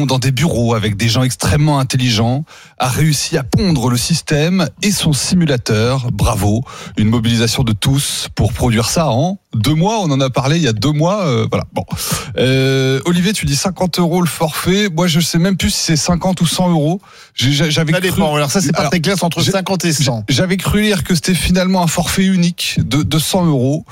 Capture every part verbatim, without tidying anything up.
réunion dans des bureaux avec des gens extrêmement intelligents, a réussi à pondre le système et son simulateur. Bravo, une mobilisation de tous pour produire ça en deux mois. On en a parlé il y a deux mois. Euh, voilà. Bon, euh, Olivier, tu dis cinquante euros le forfait. Moi, je sais même plus si c'est cinquante ou cent euros. J'ai, j'avais ça cru... dépend. Alors ça, c'est pas Alors, très clair, c'est entre cinquante et cent. J'avais cru lire que c'était finalement un forfait unique de, de cent euros.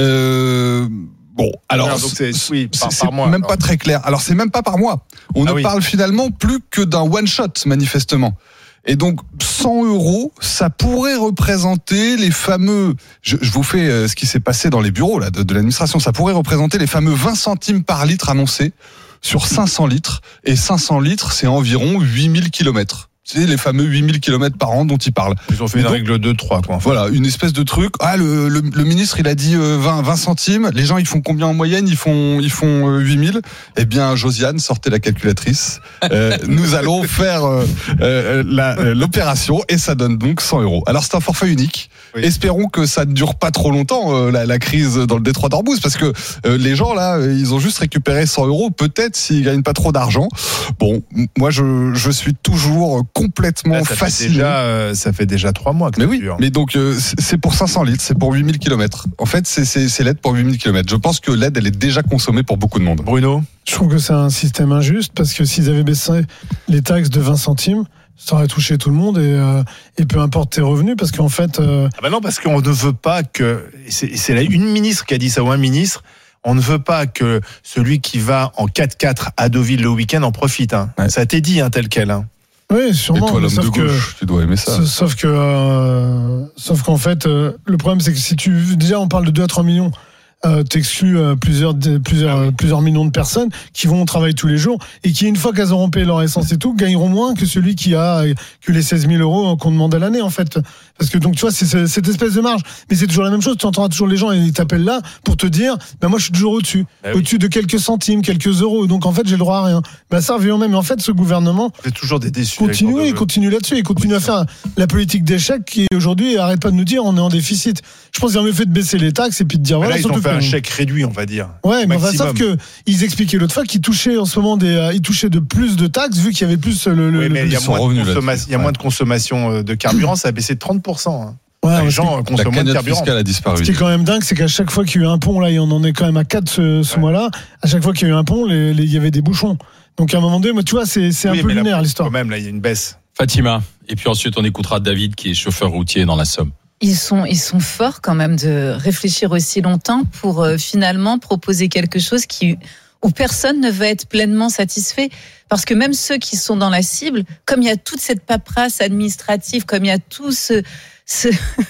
Euh... Bon, alors, alors donc c'est, oui, par, c'est par mois, même alors. pas très clair. Alors c'est même pas par mois. On ah ne oui. parle finalement plus que d'un one shot manifestement. Et donc cent euros, ça pourrait représenter les fameux. Je, je vous fais ce qui s'est passé dans les bureaux là de, de l'administration. Ça pourrait représenter les fameux vingt centimes par litre annoncés sur cinq cents litres. Et cinq cents litres, c'est environ huit mille kilomètres. C'est les fameux huit mille kilomètres par an dont ils parlent. Ils ont fait une donc, règle de trois, quoi. En fait. Voilà, une espèce de truc. Ah, le, le, le ministre, il a dit vingt, vingt centimes. Les gens, ils font combien en moyenne? Ils font, ils font huit mille. Eh bien, Josiane, sortez la calculatrice. Euh, nous allons faire euh, euh, la, euh, l'opération et ça donne donc cent euros. Alors, c'est un forfait unique. Oui. Espérons que ça ne dure pas trop longtemps, euh, la, la crise dans le détroit d'Ormuz, parce que euh, les gens, là, ils ont juste récupéré cent euros, peut-être s'ils gagnent pas trop d'argent. Bon, moi, je, je suis toujours complètement là, ça fasciné. Fait déjà, euh, ça fait déjà trois mois que mais ça oui, dure. Mais donc, euh, c'est pour cinq cents litres, c'est pour huit mille kilomètres. En fait, c'est, c'est, c'est l'aide pour huit mille kilomètres. Je pense que l'aide, elle est déjà consommée pour beaucoup de monde. Bruno? Je trouve que c'est un système injuste, parce que s'ils avaient baissé les taxes de vingt centimes, ça aurait touché tout le monde et, euh, et peu importe tes revenus, parce qu'en fait... Euh... Ah ben non, parce qu'on ne veut pas que... C'est, c'est là une ministre qui a dit ça, ou un ministre, on ne veut pas que celui qui va en quatre-quatre à Deauville le week-end en profite. Hein. Ouais. Ça a été dit, hein, tel quel. Hein. Oui, sûrement. Et toi, l'homme sauf de gauche, que, tu dois aimer ça. Sauf que, euh, sauf qu'en fait, euh, le problème, c'est que si tu... Déjà, on parle de deux à trois millions. Euh, t'exclus euh, plusieurs, plusieurs, euh, plusieurs millions de personnes qui vont au travail tous les jours et qui, une fois qu'elles auront payé leur essence et tout, gagneront moins que celui qui a que les seize mille euros qu'on demande à l'année, en fait. Parce que donc, tu vois, c'est, c'est cette espèce de marge. Mais c'est toujours la même chose. Tu entendras toujours les gens et ils t'appellent là pour te dire, ben moi, je suis toujours au-dessus. Ben au-dessus oui. de quelques centimes, quelques euros. Donc, en fait, j'ai le droit à rien. Ben, ça revient au même. Mais en fait, ce gouvernement. C'est toujours des déçus. Continue, il continue là-dessus. Il continue oui, à faire la politique d'échec qui, aujourd'hui, arrête pas de nous dire, on est en déficit. Je pense qu'il y a mieux fait de baisser les taxes et puis de dire, voilà, là, ils ont fait un chèque réduit, on va dire. Ouais, mais enfin, sauf que ils expliquaient l'autre fois qu'ils touchaient en ce moment des, euh, ils touchaient de plus de taxes vu qu'il y avait plus le. le oui, mais il y a, moins de, consomma- il y a ouais. moins de consommation de carburant, ça a baissé de trente pour cent. Hein. Ouais, les gens consomment moins de carburant. A disparu. Ce qui est quand même dingue, c'est qu'à chaque fois qu'il y a eu un pont, là, et on en est quand même à quatre ce, ce ouais. mois-là, à chaque fois qu'il y a eu un pont, les, les, il y avait des bouchons. Donc à un moment donné, moi, tu vois, c'est, c'est oui, un peu lunaire là, l'histoire. Quand même, là, il y a une baisse. Fatima, et puis ensuite on écoutera David qui est chauffeur routier dans la Somme. Ils sont, ils sont forts quand même de réfléchir aussi longtemps pour euh, finalement proposer quelque chose qui, où personne ne va être pleinement satisfait. Parce que même ceux qui sont dans la cible, comme il y a toute cette paperasse administrative, comme il y a tout ce... ce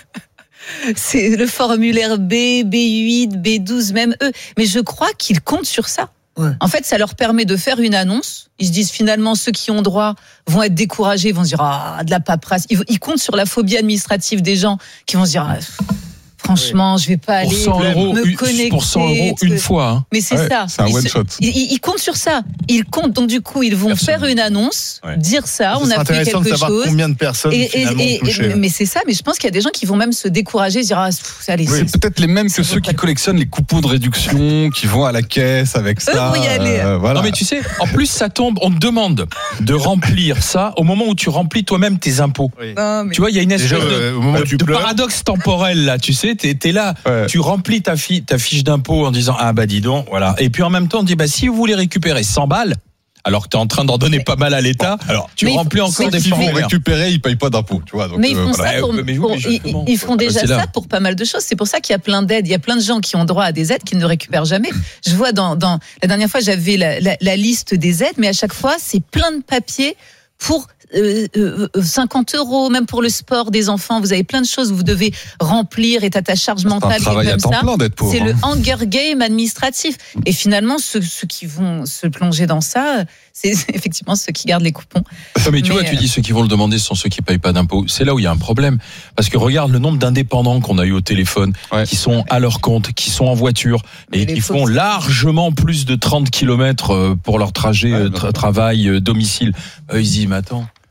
c'est le formulaire B, B huit, B douze, même eux. Mais je crois qu'ils comptent sur ça. Ouais. En fait, ça leur permet de faire une annonce. Ils se disent finalement, ceux qui ont droit vont être découragés, vont se dire ah de la paperasse. Ils, ils comptent sur la phobie administrative des gens qui vont se dire ah, franchement, oui. je vais pas aller pour cent euros, me connecter. Pour cent euros une fois. Hein. Mais c'est ouais, ça. C'est un one shot. Ils, ils, ils comptent sur ça. Ils comptent. Donc du coup, ils vont personne. faire une annonce, ouais. dire ça. C'est on a fait quelque de savoir chose. Combien de personnes et, finalement et, et, touchées. Mais c'est ça. Mais je pense qu'il y a des gens qui vont même se décourager, se dire ah, pff, allez. Oui, c'est peut-être les mêmes que ceux qui collectionnent les coupons de réduction, qui vont à la caisse avec ça. Eux vont y aller. Euh, voilà. Non mais tu sais, en plus ça tombe. On te demande de remplir ça au moment où tu remplis toi-même tes impôts. Oui. Non, mais... Tu vois, il y a une espèce Déjà, de, euh, au moment où tu de paradoxe temporel là. Tu sais, t'es, t'es là. Ouais. Tu remplis ta, fi- ta fiche d'impôt en disant ah bah dis donc voilà et puis en même temps on dit bah si vous voulez récupérer cent balles alors que tu es en train d'en donner pas mal à l'État, bon, alors tu mais remplis encore des formulaires. Ils vont récupérer, ils payent pas d'impôts, tu vois. Donc mais ils font euh, ça voilà. pour, mais pour oui, ils, ils font déjà c'est ça pour pas mal de choses. C'est pour ça qu'il y a plein d'aides. Il y a plein de gens qui ont droit à des aides qui ne récupèrent jamais. Je vois dans, dans la dernière fois j'avais la, la, la liste des aides, mais à chaque fois c'est plein de papiers pour Euh, euh, cinquante euros, même pour le sport des enfants, vous avez plein de choses, vous devez remplir et t'as ta charge mentale c'est un travail comme à temps ça. Plein d'être pauvre, c'est hein. le Hunger Game administratif. Et finalement, ceux, ceux qui vont se plonger dans ça, c'est effectivement ceux qui gardent les coupons. Non, mais tu mais vois, tu dis ceux qui vont le demander sont ceux qui payent pas d'impôts. C'est là où il y a un problème. Parce que regarde le nombre d'indépendants qu'on a eu au téléphone, ouais. qui sont à leur compte, qui sont en voiture et qui font largement plus de trente kilomètres pour leur trajet ouais, tra- travail, domicile. Eux, ils disent, mais attends.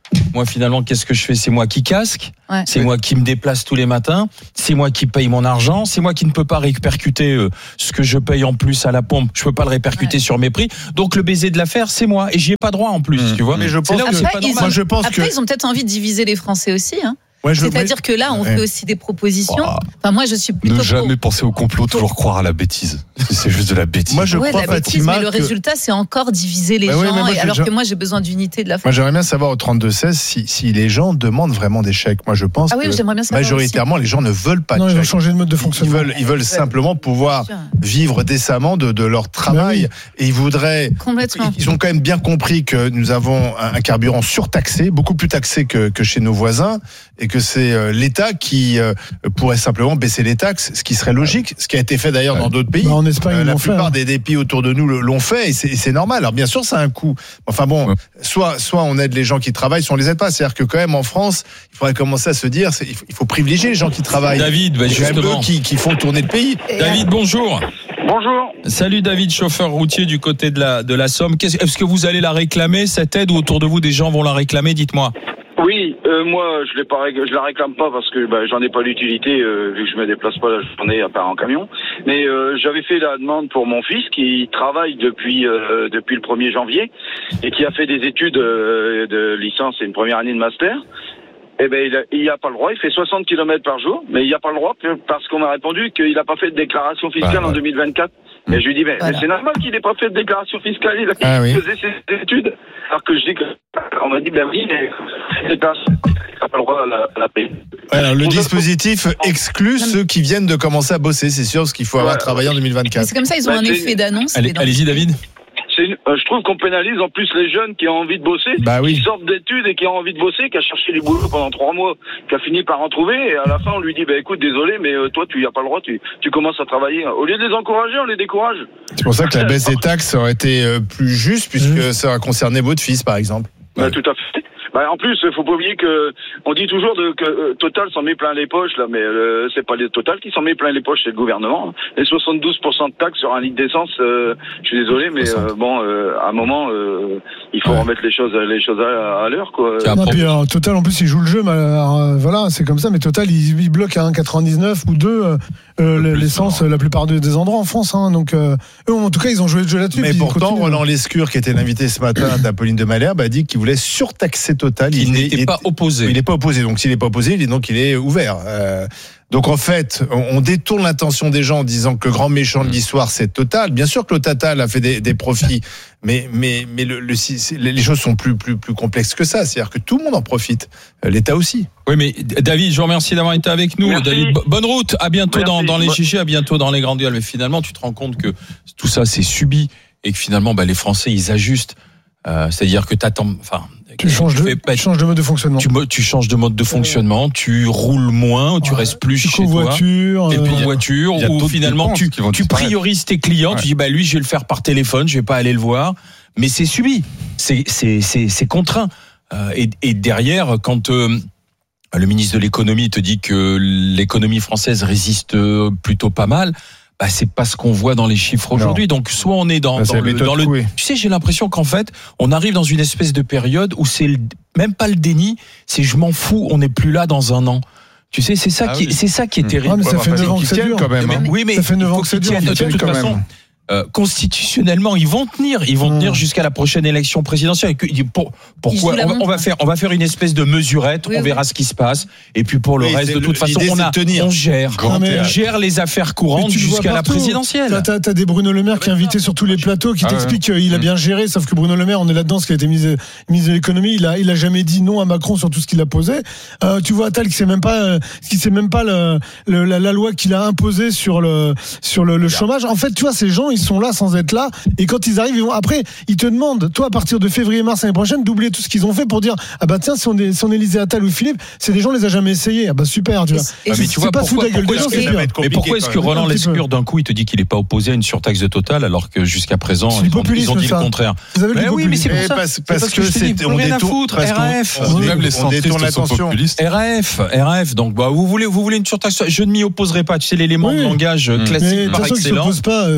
Moi, finalement, qu'est-ce que je fais? C'est moi qui casque, ouais. c'est moi qui me déplace tous les matins, c'est moi qui paye mon argent, c'est moi qui ne peux pas répercuter euh, ce que je paye en plus à la pompe. Je peux pas le répercuter ouais. sur mes prix. Donc le baiser de l'affaire, c'est moi, et j'y ai pas droit en plus. Mmh. Tu vois. Mais je pense là où que c'est pas moi, ont, je pense après, que ils ont peut-être envie de diviser les Français aussi. Hein. Ouais, C'est-à-dire que là, on ouais. fait aussi des propositions. Oh. Enfin, moi, je suis plutôt ne jamais pour... penser au complot, toujours croire à la bêtise. C'est juste de la bêtise. Moi, je ouais, crois, la bêtise, Fatima, mais le résultat, c'est encore diviser les bah, gens. Oui, moi, et alors que moi, j'ai besoin d'unité de la France. Moi, j'aimerais bien savoir au trente-deux seize si, si les gens demandent vraiment des chèques. Moi, je pense ah oui, que bien majoritairement, aussi. les gens ne veulent pas non, de chèques. chèques. Ils veulent changer de mode de fonctionnement. Ils veulent, ils veulent simplement pouvoir vivre décemment de, de leur travail. Bah oui. Et ils voudraient. Complètement. Ils ont quand même bien compris que nous avons un carburant surtaxé, beaucoup plus taxé que, que chez nos voisins, et que c'est l'État qui pourrait simplement baisser les taxes, ce qui serait logique, ce qui a été fait d'ailleurs ouais. dans d'autres pays. Bah en Espagne, euh, la plupart fait, des, des pays autour de nous l'ont fait et c'est, c'est normal. Alors bien sûr, ça a un coût. Enfin bon, ouais. soit soit on aide les gens qui travaillent, soit on les aide pas. C'est-à-dire que quand même en France, il faudrait commencer à se dire, c'est, il faut privilégier les gens qui travaillent. David, bah, justement, eux qui, qui font tourner le pays. David, bonjour. Bonjour. Salut David, chauffeur routier du côté de la de la Somme. Qu'est-ce, est-ce que vous allez la réclamer cette aide ou autour de vous des gens vont la réclamer? Dites-moi. Oui, euh, moi je l'ai pas, je la réclame pas parce que bah, j'en ai pas l'utilité euh, vu que je me déplace pas la journée à part en camion. Mais euh, j'avais fait la demande pour mon fils qui travaille depuis euh, depuis le premier janvier et qui a fait des études euh, de licence et une première année de master. Eh ben il a, il a pas le droit, il fait soixante kilomètres par jour, mais il a pas le droit parce qu'on m'a répondu qu'il a pas fait de déclaration fiscale bah, ouais. en deux mille vingt-quatre. Mmh. Et je lui dis mais, voilà. mais c'est normal qu'il ait pas fait de déclaration fiscale, il a ah, oui. faisait ses études. Alors que je dis que on m'a dit ben oui, mais c'est pas pas le droit à la, à la paix. Alors le dispositif exclut ceux qui viennent de commencer à bosser, c'est sûr, parce qu'il faut avoir ouais. travaillé en deux mille vingt-quatre. Mais c'est comme ça, ils ont bah, un effet d'annonce. Allez, allez-y David. Une, euh, je trouve qu'on pénalise en plus les jeunes qui ont envie de bosser, bah oui. qui sortent d'études et qui ont envie de bosser, qui a cherché du boulot pendant trois mois, qui a fini par en trouver, et à la fin on lui dit, bah écoute, désolé, mais euh, toi tu n'as pas le droit, tu, tu commences à travailler. Au lieu de les encourager, on les décourage. C'est pour ça que la baisse des taxes aurait été euh, plus juste, puisque mmh. ça aurait concerné votre fils, par exemple. Bah, ouais. Tout à fait. Bah, en plus, il faut pas oublier que on dit toujours de, que euh, Total s'en met plein les poches là, mais euh, c'est pas les Total qui s'en met plein les poches, c'est le gouvernement. Les soixante-douze pour cent de taxes sur un litre d'essence, euh, je suis désolé, mais euh, bon, euh, à un moment, euh, il faut ouais. remettre les choses, les choses à, à l'heure, quoi. Non, puis, alors, Total, en plus, il joue le jeu, mais alors, euh, voilà, c'est comme ça. Mais Total, il, il bloque à un virgule quatre-vingt-dix-neuf ou deux euh, euh, l'essence, la plupart des, des endroits en France. Hein, donc, euh, eux, en tout cas, ils ont joué le jeu là-dessus. Mais pourtant, Roland Lescure, qui était l'invité ce matin d'Apolline de Malherbe, a dit qu'il voulait surtaxer Total. Il, il n'était pas opposé. Il n'est pas opposé. Donc, s'il n'est pas opposé, il est, donc il est ouvert. Euh, Donc en fait, on détourne l'attention des gens en disant que le grand méchant de l'histoire c'est Total. Bien sûr que le Total a fait des, des profits, mais mais mais le, le, les choses sont plus plus plus complexes que ça. C'est-à-dire que tout le monde en profite, l'État aussi. Oui, mais David, je vous remercie d'avoir été avec nous. Merci. David, bonne route. À bientôt Merci. dans dans les chichis, à bientôt dans les grandes gueules. Mais finalement, tu te rends compte que tout ça c'est subi et que finalement, bah, les Français ils ajustent. Euh, c'est-à-dire que t'attends, enfin. Tu changes, de, pas, tu changes de mode de fonctionnement. Tu, tu changes de mode de fonctionnement, euh, tu roules moins, tu ouais, restes plus chez voiture, toi. Et puis euh, voiture, ou finalement tu, tu priorises tes clients, ouais. Tu dis bah lui je vais le faire par téléphone, je vais pas aller le voir. Mais c'est subi, c'est c'est c'est, c'est contraint. Euh, et, et derrière, quand euh, le ministre de l'économie te dit que l'économie française résiste plutôt pas mal. Bah, c'est pas ce qu'on voit dans les chiffres aujourd'hui. Non. Donc, soit on est dans, bah, dans le, dans le, couée. Tu sais, j'ai l'impression qu'en fait, on arrive dans une espèce de période où c'est le, même pas le déni, c'est je m'en fous, on n'est plus là dans un an. Tu sais, c'est ça ah qui, oui. c'est ça qui est terrible. Ah, mais ça fait neuf ans que ça dure quand même. Hein. Oui, mais ça fait neuf ans que ça dure. De toute façon. Euh, constitutionnellement, ils vont tenir, ils vont mmh. tenir jusqu'à la prochaine élection présidentielle. Pour, pourquoi on va, on va faire, on va faire une espèce de mesurette, oui, on verra oui. ce qui se passe, et puis pour le oui, reste, de toute façon, on a, on gère, on gère les affaires courantes jusqu'à la présidentielle. T'as, t'as, t'as des Bruno Le Maire qui est invité sur tous les plateaux, qui ah t'explique ouais. qu'il a bien géré, sauf que Bruno Le Maire, on est là-dedans, ce qui a été ministre de l'économie, il a, il a jamais dit non à Macron sur tout ce qu'il a posé. Euh, tu vois Attal qui sait même pas, qui sait même pas le, le, la, la loi qu'il a imposée sur le, sur le, le chômage. En fait, tu vois, ces gens, ils sont là sans être là. Et quand ils arrivent, ils vont, après, ils te demandent, toi, à partir de février-mars l'année prochaine, d'oublier tout ce qu'ils ont fait pour dire, ah bah tiens, si on est, si on est Élisée Attal ou Philippe, c'est des gens, on les a jamais essayés. Ah bah super, tu vois. Ah, mais tu vois, pas pourquoi, pourquoi, est-ce que, mais pourquoi est-ce que Roland Lescure, d'un coup, il te dit qu'il n'est pas opposé à une surtaxe de Total, alors que jusqu'à présent, ils ont, ils ont dit ça. Le contraire. Mais oui, mais c'est pour ça. Parce, parce que c'est, on rien à foutre, R F. Même les centristes sont populistes. R F, R F. Donc, bah, vous voulez, vous voulez une surtaxe. Je ne m'y opposerai pas. Tu sais, l'élément de langage classique par excellence. Et puis, de toute façon,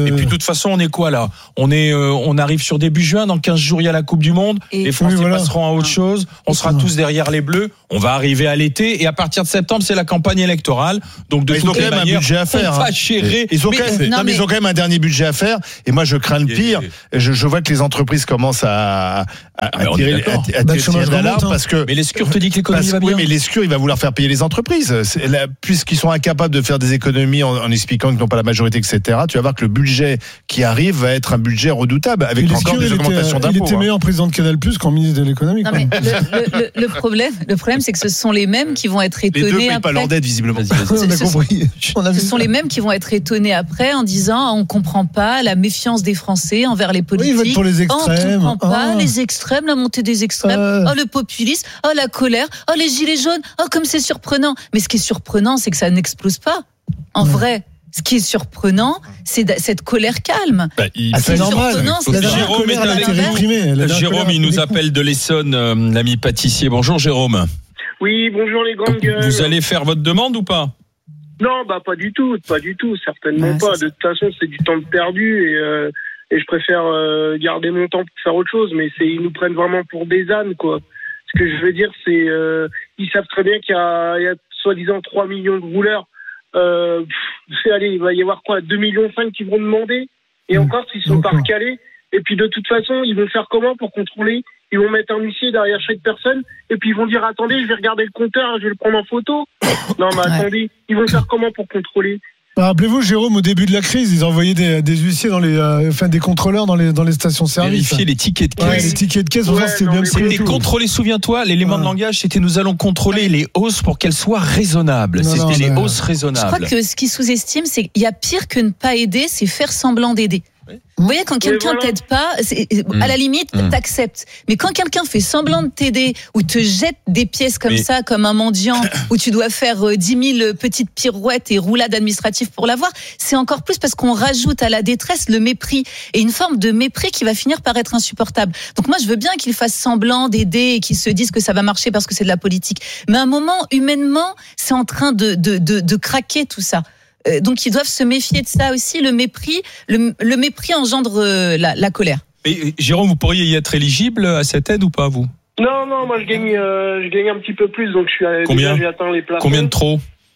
façon, on est quoi là ? On est, euh, on arrive sur début juin. Dans quinze jours, il y a la Coupe du Monde. Et les Français oui, voilà. passeront à autre chose. On sera tous derrière les Bleus. On va arriver à l'été. Et à partir de septembre, c'est la campagne électorale. Donc de ils ont quand même manières, un budget à faire. On va gérer. Ils ont, mais, quand même, non, non, mais... ils ont quand même un dernier budget à faire. Et moi, je crains le pire. Je, je vois que les entreprises commencent à, à, à tirer, à, à tirer l'alarme parce que. Mais l'Escure te dit que l'économie va bien. Oui, mais l'Escure, il va vouloir faire payer les entreprises. Là, puisqu'ils sont incapables de faire des économies en, en expliquant qu'ils n'ont pas la majorité, et cetera. Tu vas voir que le budget qui arrive va être un budget redoutable avec il encore des augmentations était, d'impôts. Il était meilleur président de Canal+ qu'en ministre de l'économie. Non, mais le, le, le problème, le problème, c'est que ce sont les mêmes qui vont être étonnés. Les deux payent après. pas leur dette visiblement. On a compris. Ce sont les mêmes qui vont être étonnés après en disant on comprend pas la méfiance des Français envers les politiques. Oui, ils votent pour les extrêmes. On comprend pas ah. les extrêmes, la montée des extrêmes. Euh. Oh le populisme, oh la colère, oh les gilets jaunes, oh comme c'est surprenant. Mais ce qui est surprenant, c'est que ça n'explose pas. En ouais. vrai. Ce qui est surprenant, c'est cette colère calme. Bah, il... ah, c'est normal. La Jérôme, est avec nous. Jérôme, il nous appelle de l'Essonne, euh, l'ami pâtissier. Bonjour Jérôme. Oui, bonjour les grandes gueules. Vous allez faire votre demande ou pas ? Non, bah pas du tout, pas du tout, certainement ah, pas. De toute façon, c'est du temps perdu et, euh, et je préfère euh, garder mon temps pour faire autre chose. Mais c'est, ils nous prennent vraiment pour des ânes, quoi. Ce que je veux dire, c'est euh, ils savent très bien qu'il y a, il y a soi-disant trois millions de rouleurs. Euh, pff, allez, il va y avoir quoi, deux virgule cinq millions qui vont demander, et mmh. encore s'ils sont pas recalés. Et puis de toute façon, ils vont faire comment pour contrôler ? Ils vont mettre un huissier derrière chaque personne, et puis ils vont dire attendez, je vais regarder le compteur, je vais le prendre en photo. Non, mais attendez, ils vont faire comment pour contrôler ? Rappelez-vous, Jérôme, au début de la crise, ils envoyaient des, des huissiers dans les, euh, enfin des contrôleurs dans les dans les stations-service. Vérifier les tickets de caisse. Ouais, les tickets de caisse, ouais, c'était bien. C'était contrôlé. Souviens-toi, l'élément ouais. de langage, c'était nous allons contrôler les hausses pour qu'elles soient raisonnables. Non, c'était non, les mais... hausses raisonnables. Je crois que ce qui sous-estime, c'est qu'il y a pire que ne pas aider, c'est faire semblant d'aider. Vous voyez, quand quelqu'un voilà. t'aide pas, c'est, à la limite, mmh. t'acceptes. Mais quand quelqu'un fait semblant de t'aider ou te jette des pièces comme Mais... ça, comme un mendiant, où tu dois faire dix mille petites pirouettes et roulades administratives pour l'avoir, c'est encore plus parce qu'on rajoute à la détresse le mépris et une forme de mépris qui va finir par être insupportable. Donc moi, je veux bien qu'ils fassent semblant d'aider et qu'ils se disent que ça va marcher parce que c'est de la politique. Mais à un moment, humainement, c'est en train de, de, de, de craquer tout ça. Donc ils doivent se méfier de ça aussi. Le mépris, le, le mépris engendre euh, la, la colère. Et Jérôme, vous pourriez y être éligible à cette aide ou pas, vous ? Non, non, moi je gagne, euh, je gagne un petit peu plus, donc je suis à, Combien ? déjà, j'ai atteint les plafonds. Combien de trop ?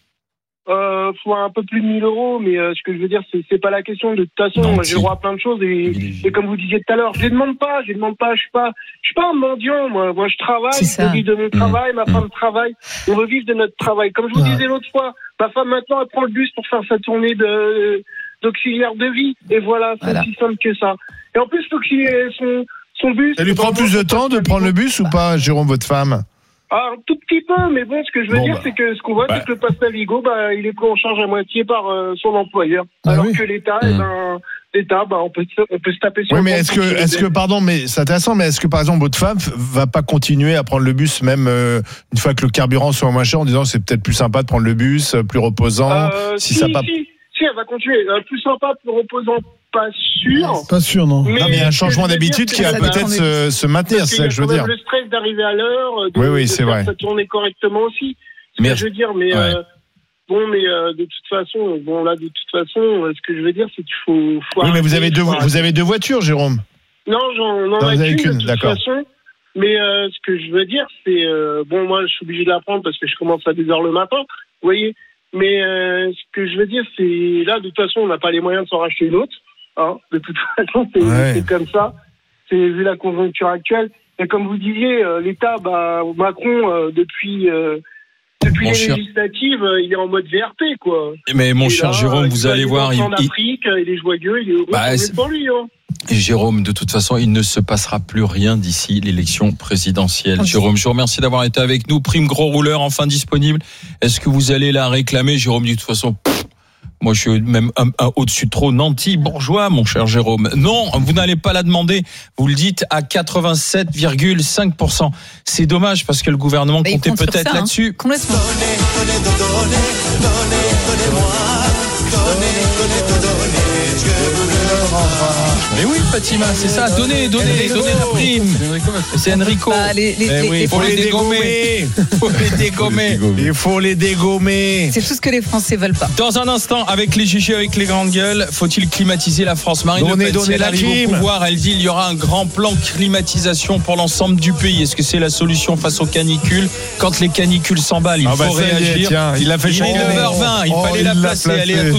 Euh, faut un peu plus de mille euros, mais euh, ce que je veux dire, c'est, c'est pas la question. De toute façon, non, moi, j'ai le droit à plein de choses et, et comme vous disiez tout à l'heure, je les demande pas, je les demande pas, je suis pas, je suis pas un mendiant, moi. Moi, je travaille, je vis de mon travail, mmh. ma femme travaille, on veut vivre de notre travail. Comme je vous ouais. disais l'autre fois, ma femme maintenant, elle prend le bus pour faire sa tournée de, d'auxiliaire de vie. Et voilà, c'est voilà. aussi simple que ça. Et en plus, l'auxiliaire, son, son bus. Elle lui prend plus de temps de prendre le bus ou pas, Jérôme, votre femme? Ah, un tout petit peu, mais bon, ce que je veux bon, dire, bah, c'est que ce qu'on voit, bah, c'est que le pass Navigo, bah, il est pris en charge à moitié par euh, son employeur. Ah alors oui. que l'État, mmh. eh ben, l'État, bah, on peut, on peut se taper sur. Oui, mais est-ce que, est-ce que, pardon, mais c'est intéressant, mais est-ce que, par exemple, votre femme va pas continuer à prendre le bus, même euh, une fois que le carburant soit moins cher, en disant c'est peut-être plus sympa de prendre le bus, plus reposant, euh, si, si ça pas. Si, si, elle va continuer. Euh, plus sympa, plus reposant. Pas sûr. Pas sûr, non. Mais, non, mais il y a un changement d'habitude qui va peut-être se, se maintenir, c'est ça que je veux dire. Le stress d'arriver à l'heure, de, oui, oui, de c'est faire vrai. ça tourner correctement aussi. C'est ce que je veux dire, mais ouais. euh, bon, mais euh, de toute façon, bon là, de toute façon, ce que je veux dire, c'est qu'il faut. faut oui, mais vous avez deux, vous avez deux voitures, Jérôme. Non, j'en, non, vous avez qu'une, de toute d'accord. façon. Mais euh, ce que je veux dire, c'est euh, bon, moi, je suis obligé de la prendre parce que je commence à deux heures le matin, vous voyez. Mais euh, ce que je veux dire, c'est là, de toute façon, on n'a pas les moyens de s'en racheter une autre. Hein, de toute façon, c'est, ouais. c'est comme ça. C'est vu la conjoncture actuelle. Et comme vous disiez, euh, l'État, bah, Macron, euh, depuis euh, depuis mon les cher... législatives, euh, il est en mode V R P, quoi. Mais mon et cher là, Jérôme, vous allez voir, il en Afrique, il... il est joyeux, il est heureux bah, c'est... pour lui. Hein. Et Jérôme, de toute façon, il ne se passera plus rien d'ici l'élection présidentielle. Okay. Jérôme, je vous remercie d'avoir été avec nous. Prime gros rouleur, enfin disponible. Est-ce que vous allez la réclamer, Jérôme? De toute façon. Pff, moi, je suis même un, un au-dessus de trop nanti, bourgeois, mon cher Jérôme. Non, vous n'allez pas la demander. Vous le dites à quatre-vingt-sept virgule cinq pour cent. C'est dommage parce que le gouvernement bah, comptait peut-être ça, là-dessus. Hein. Complètement. Donnez, donnez, donnez, donnez, donnez-moi. Donnez, donnez, donnez, je vous le rends. Mais oui, Fatima, c'est ça. Donnez, donnez, donnez la prime. C'est Enrico. Bah, les, les, Eh oui, les- il faut les dégommer. Il faut les dégommer. Il faut les dégommer. C'est tout ce que les Français veulent pas. Dans un instant, avec les Gigi, avec les grandes gueules, faut-il climatiser la France? Marine Donnez, Le Pen, si donnez elle la arrive clim. au pouvoir, elle dit il y aura un grand plan climatisation pour l'ensemble du pays. Est-ce que c'est la solution face aux canicules? Quand les canicules s'emballent, il Ah bah faut ça y est, réagir. tiens, il l'a fait Il est chaque année. neuf heures vingt, il Oh, fallait il la l'a placer. placé. Allez, à tout